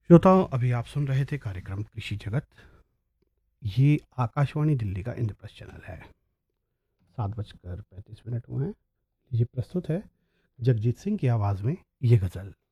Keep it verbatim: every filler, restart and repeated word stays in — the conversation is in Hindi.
श्रोताओं, अभी आप सुन रहे थे कार्यक्रम कृषि जगत। ये आकाशवाणी दिल्ली का इंद्रप्रस्थ चैनल है। सात बजकर पैंतीस मिनट हुए हैं। ये प्रस्तुत है जगजीत सिंह की आवाज़ में ये गज़ल।